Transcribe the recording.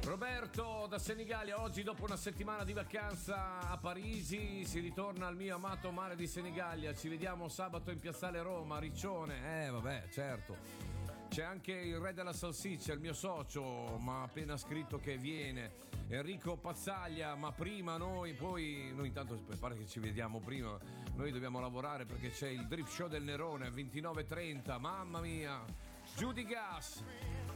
Roberto da Senigallia, oggi dopo una settimana di vacanza a Parigi si ritorna al mio amato mare di Senigallia. Ci vediamo sabato in Piazzale Roma, Riccione. Vabbè, certo. C'è anche il re della salsiccia, il mio socio, ma ha appena scritto che viene. Enrico Pazzaglia, ma prima noi intanto pare che ci vediamo prima. Noi dobbiamo lavorare perché c'è il Drip Show del Nerone a 29:30. Mamma mia! Giù di gas!